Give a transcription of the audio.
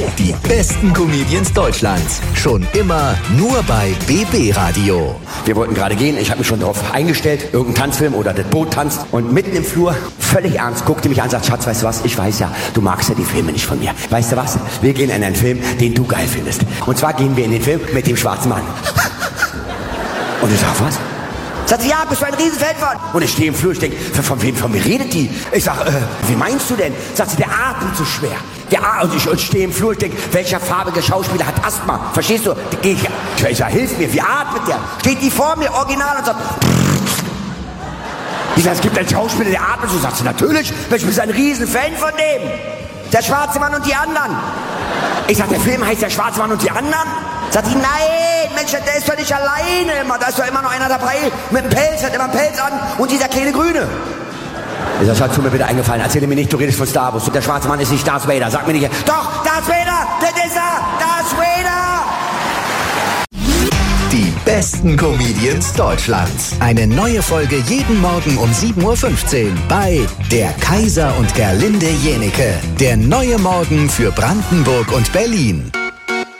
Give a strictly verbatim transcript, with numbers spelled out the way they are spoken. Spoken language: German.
Die besten Comedians Deutschlands. Schon immer nur bei B B Radio. Wir wollten gerade gehen, ich habe mich schon darauf eingestellt, irgendein Tanzfilm oder das Boot tanzt. Und mitten im Flur, völlig ernst, guckte mich an und sagt, Schatz, weißt du was, ich weiß ja, du magst ja die Filme nicht von mir. Weißt du was, wir gehen in einen Film, den du geil findest. Und zwar gehen wir in den Film mit dem schwarzen Mann. Und ich sag, was? Sagt sie, ja, bist du ein Riesenfan von? Und ich stehe im Flur, ich denke, von wem von mir redet die? Ich sag, äh, wie meinst du denn? Sagt sie, der atmet so schwer. Der At- und ich, und ich stehe im Flur, ich denke, welcher farbige Schauspieler hat Asthma? Verstehst du? Ich, ich sag, hilf mir, wie atmet der? Steht die vor mir, original, und sagt, ich sag, es gibt einen Schauspieler, der atmet so. Sagt sie, natürlich, ich bin ein Riesenfan von dem. Der schwarze Mann und die anderen. Ich sag, der Film heißt der schwarze Mann und die anderen? Sagt sie, nein, Mensch, der ist doch nicht alleine immer. Da ist doch immer noch einer dabei mit einem Pelz, hat immer einen Pelz an und dieser kleine Grüne. Ich sag, Schatz, tu mir bitte eingefallen, erzähl mir nicht, du redest von Star Wars. Und der schwarze Mann ist nicht Darth Vader. Sag mir nicht, doch, Darth Vader, das ist er, Darth Vader. Die besten Comedians Deutschlands. Eine neue Folge jeden Morgen um sieben Uhr fünfzehn bei Der Kaiser und Gerlinde Jenieke. Der neue Morgen für Brandenburg und Berlin.